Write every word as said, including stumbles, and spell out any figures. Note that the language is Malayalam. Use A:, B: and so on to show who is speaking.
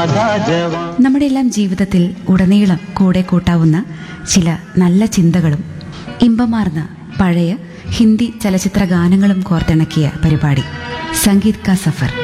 A: നമ്മുടെ എല്ലാം ജീവിതത്തിൽ ഉടനീളം കൂടെ കൂട്ടാവുന്ന ചില നല്ല ചിന്തകളും ഇമ്പമാർന്ന പഴയ ഹിന്ദി ചലച്ചിത്ര ഗാനങ്ങളും കോർത്തിണക്കിയ പരിപാടി സംഗീത് കാ സഫർ.